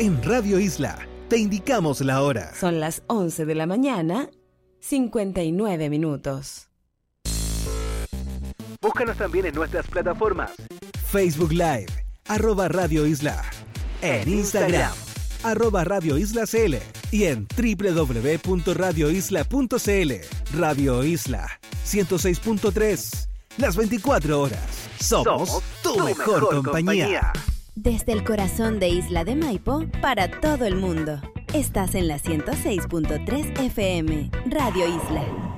En Radio Isla te indicamos la hora. Son las 11 de la mañana, 59 minutos. Búscanos también en nuestras plataformas. Facebook Live, @Radio Isla. En Instagram, @Radio Isla CL. Y en www.radioisla.cl. Radio Isla 106.3. Las 24 horas. Somos tu mejor compañía. Desde el corazón de Isla de Maipo, para todo el mundo. Estás en la 106.3 FM, Radio Isla.